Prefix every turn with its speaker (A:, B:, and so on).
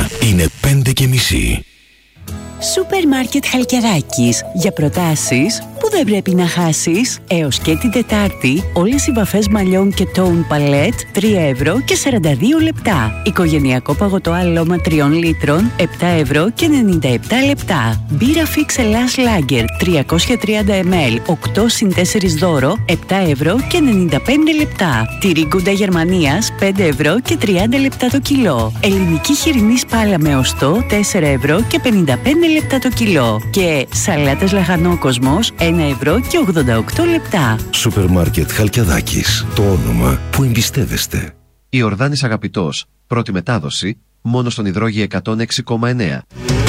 A: ώρα είναι 5:30.
B: Σούπερ Μάρκετ Χαλκιδάκης. Για προτάσεις που δεν πρέπει να χάσεις. Έως και την Τετάρτη, όλες οι βαφές μαλλιών και τόουν παλέτ 3 ευρώ και 42 λεπτά. Οικογενειακό παγωτό αλώμα 3 λίτρων 7 ευρώ και 97 λεπτά. Μπύρα Fix Ελλάς Lager 330 ml 8 συν 4 δώρο 7 ευρώ και 95 λεπτά. Τυρί Γκούντα Γερμανίας 5 ευρώ και 30 λεπτά το κιλό. Ελληνική χοιρινή σπάλα με οστό 4 ευρώ και 55 λεπτά το κιλό. Και σαλάτες Λαχανόκοσμος 1 ευρώ και 88 λεπτά.
A: Σούπερ Μάρκετ Χαλκιδάκης. Το όνομα που εμπιστεύεστε.
C: Η Ορδάνης Αγαπητός. Πρώτη μετάδοση μόνο στον υδρόγειο 106,9.